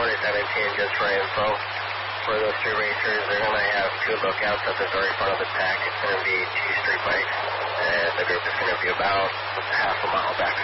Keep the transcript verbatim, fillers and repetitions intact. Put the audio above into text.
twenty seventeen, just for info. For those two racers, they're going to have two lookouts at the very front of the pack. It's going to be two street bikes, and the group is going to be about half a mile back.